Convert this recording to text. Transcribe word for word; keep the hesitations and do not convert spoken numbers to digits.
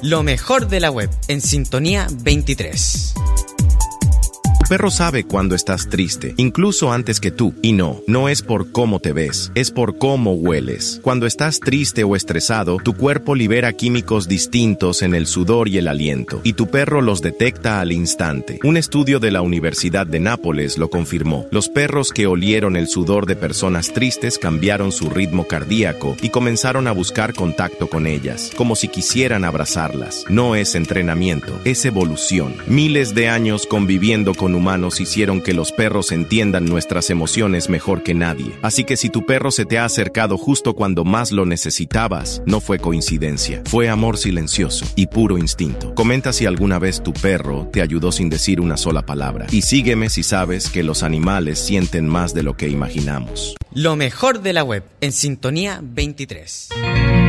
Lo mejor de la web en Sintonía veintitrés. Tu perro sabe cuando estás triste, incluso antes que tú. Y no, no es por cómo te ves, es por cómo hueles. Cuando estás triste o estresado, tu cuerpo libera químicos distintos en el sudor y el aliento, y tu perro los detecta al instante. Un estudio de la Universidad de Nápoles lo confirmó. Los perros que olieron el sudor de personas tristes cambiaron su ritmo cardíaco y comenzaron a buscar contacto con ellas, como si quisieran abrazarlas. No es entrenamiento, es evolución. Miles de años conviviendo con humanos hicieron que los perros entiendan nuestras emociones mejor que nadie. Así que si tu perro se te ha acercado justo cuando más lo necesitabas, no fue coincidencia. Fue amor silencioso y puro instinto. Comenta si alguna vez tu perro te ayudó sin decir una sola palabra. Y sígueme si sabes que los animales sienten más de lo que imaginamos. Lo mejor de la web en Sintonía veintitrés.